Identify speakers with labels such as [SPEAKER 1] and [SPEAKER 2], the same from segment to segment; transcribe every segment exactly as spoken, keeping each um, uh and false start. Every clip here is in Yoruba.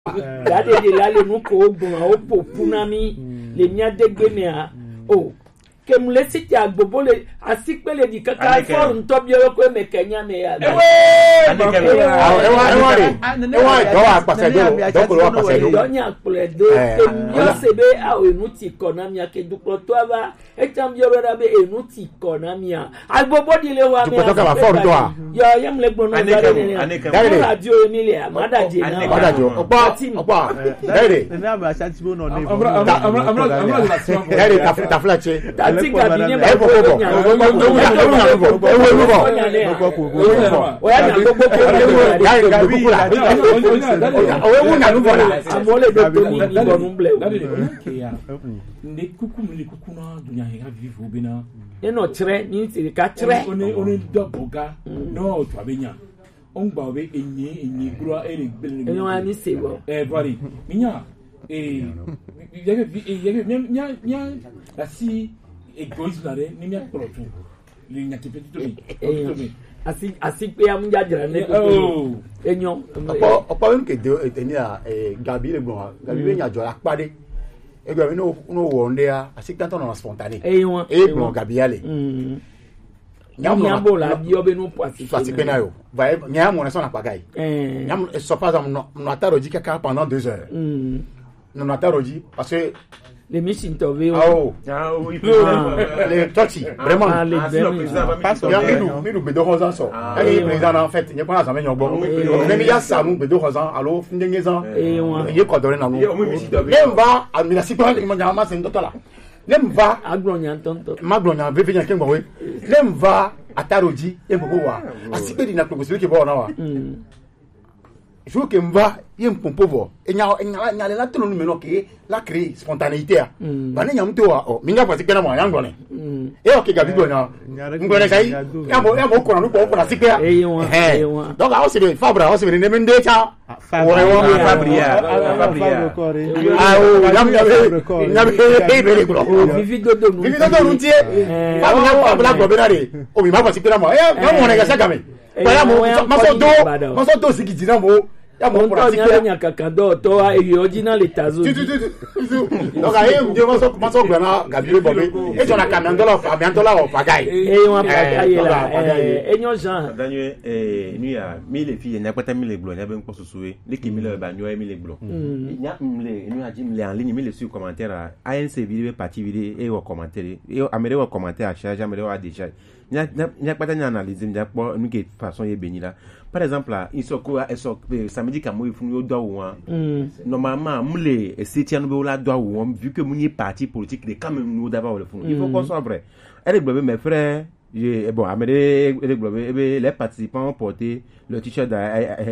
[SPEAKER 1] Gade de la le nuko ogbon a opo punami le nya degbe me a o ke mule siti agbobo le asikpele di kaka forum to bi oko me Kenya me ya.
[SPEAKER 2] Ewa ewa ewa ewa do wa pase do do ko wa pase do.
[SPEAKER 1] Do nya pole do ke yo sebe a o enu ti economy ke duplo to aba e tam yo ra be enu ti economy agbobo di le wa me.
[SPEAKER 2] Duplo to ka forum do a.
[SPEAKER 1] Yo yam le gbonu gade ni. Radio Emilia madaje na.
[SPEAKER 2] Madaje opa opa. Dere.
[SPEAKER 3] Na ba shanti bo no ne.
[SPEAKER 2] Amra amra amra amra. Dere ta ta flache.
[SPEAKER 1] Tika binye
[SPEAKER 2] e bo bo.
[SPEAKER 4] Ndi kuku mli kuku na dunya hega vivu bina
[SPEAKER 1] eno chere ni ti ka chere
[SPEAKER 4] oni oni doboga no to abenya ongba obe enyi enyi gura ere gbele
[SPEAKER 1] eno ani sewo
[SPEAKER 4] eh bari minya eh yege yege nya nya asi egoisme la re ni mi akporotu le nya kepe to mi
[SPEAKER 1] asi asi pe am jajara ne ko enyo
[SPEAKER 2] opo opo nke de eteni a gabi le gbon gabi be nya jo apade egbe mi no no wo nde a asi tanto no spontané
[SPEAKER 1] e won
[SPEAKER 2] e gbon gabi ale
[SPEAKER 1] nyam nyambo la bi obe no poasi
[SPEAKER 2] poasi pe na yo va nyam mo na so na pagai nyam so pas no no ataroji kaka pendant deux heures no no ataroji parce que
[SPEAKER 1] les machines tombées
[SPEAKER 2] oh ah oui les touchy vraiment parce que il nous nous bedo rozan so et président en fait il pas ça mais nyogbo même ya samu bedo rozan allo ndengezan il ko donner na nous même va administration pas il m'a ma c'est ndotola même va
[SPEAKER 1] aglonya tonto
[SPEAKER 2] maglonya be venir kengbo we même va ataroji e gbogbo wa asipe di na gbogbo se ke bo na wa il faut que mva yem pompovo e nya nya nya la tonu me no ke la créer spontanéité a ba ne nyam to wa o minga pa sikena mo yangone e o ke gabi go na ngone sai ya mo ya mo ko na ko ko na sikya
[SPEAKER 1] e won e won
[SPEAKER 2] donc a o se be fabra o se be ne mende cha o re won fabria fabria ah o yam ya be ya be be le gro
[SPEAKER 1] vivi dodo nu
[SPEAKER 2] vivi dodo nu tie ba mo na pa la go be na re o mi ma pa sikena mo e ya mo ne ga saka me para mo maso do maso do sikiti na mo ya mo
[SPEAKER 1] pour la nya kakado to a e original etazo
[SPEAKER 2] donc aye ndio maso maso gana gabi bobe e jona kamiandola kamiandola o pagai
[SPEAKER 1] e won pagai la e nyo Jean
[SPEAKER 5] danyo eh nu ya mi le fi na pata mi le glo na be nko susuwe le ki mi le ba nyo mi le glo nya mle nu ya ji mle en ligne mi le sur commentaire a n c vidéo partie vidéo e o commentaire e amere o commentaire a charge amere o a déjà nya nya pata nya analyse nya po nu ke façon ye beni là par exemple là il soko eso samedi ka mo ifunu o do won normalement mle e setian be o la do won vu que mouni parti politique de quand même nous d'abord le funu il faut qu'on soit vrai elle globe mes frères et bon amere elle globe les participants ont porté le t-shirt de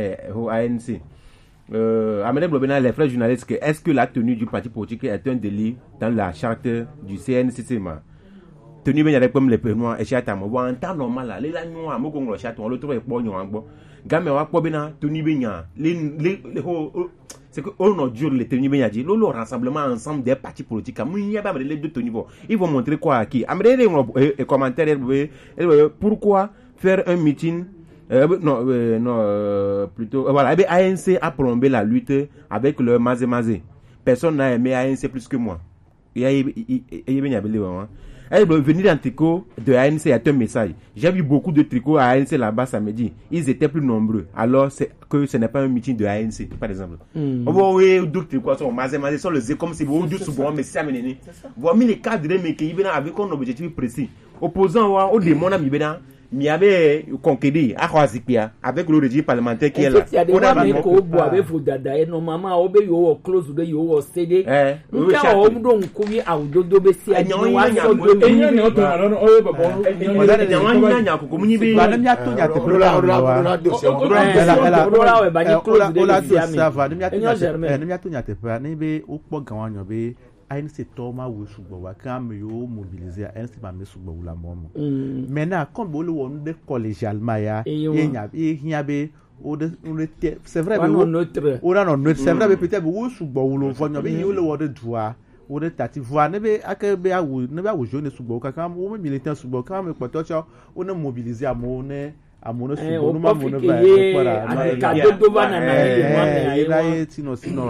[SPEAKER 5] A N C euh amere globe na les frères journalistes que est-ce que la tenue du parti politique est un délit dans la charte du C N C C ma tenue ben y a comme les paiements et chata mo en temps normal là les la nyo mo ko ngro chata on le trouve po nyo angbo game wa po bina tenue ben ya les les c'est que on a dur les tenues ben ya dit le rassemblement ensemble des partis politiques mu y a pas les deux tenues ils vont montrer quoi qui amre les commentaires pourquoi faire un meeting euh, non euh, non euh, plutôt euh, voilà A N C a plombé la lutte avec le Mazé Mazé personne n'a aimé A N C plus que moi il y a il ben ya belé elle veut venir dans tricot de A N C à un message. J'ai vu beaucoup de tricots à A N C là-bas samedi. Ils étaient plus nombreux. Alors c'est que ce n'est pas un meeting de A N C par exemple. On voit oui d'autres tricots sont mazé mazé sur le zé comme si vous deux souvent mais c'est amené. Voir mis les cadres mais qui viennent avec un objectif précis. Opposant au démon ami bena mi avait conquérir à Croazipia avec le régime parlementaire qui est là.
[SPEAKER 1] On a mis ko bo avec fudada et normalement obe yo close de yo C D.
[SPEAKER 5] Eh,
[SPEAKER 1] nka o don ko wi awdodo be si ani wa so do
[SPEAKER 4] enya ni o to ara no o babo
[SPEAKER 5] enya nya nya ko muni bi
[SPEAKER 3] ba na mi ato nya te
[SPEAKER 2] ola ola ola dossier
[SPEAKER 1] ola we ba ni close de si ami
[SPEAKER 3] na mi ato nya te pa ni be o po gan wanyo be A N C Thomas wo sugbo wa kan me yo mobiliser A N C ba me sugbo la momo maintenant comme bo le won de collégialement ya yenya e hia be o de c'est vrai
[SPEAKER 1] be notre
[SPEAKER 3] o na no notre c'est vrai be peut-être wo sugbo wo lo fonyo be yo le wo de droit o de tati voix ne be ake be awu ne be awu jeune sugbo ka kan wo militant sugbo kan me poto cho o ne mobiliser amo ne amono
[SPEAKER 1] Eh,
[SPEAKER 3] subo
[SPEAKER 1] o
[SPEAKER 3] no ma
[SPEAKER 1] kofi
[SPEAKER 3] mono
[SPEAKER 1] ke
[SPEAKER 3] ba
[SPEAKER 1] ye
[SPEAKER 3] para
[SPEAKER 1] ati ka dodo ba na na ye mo na
[SPEAKER 3] eh
[SPEAKER 1] ye
[SPEAKER 3] ila
[SPEAKER 1] mo.
[SPEAKER 3] ye tino sino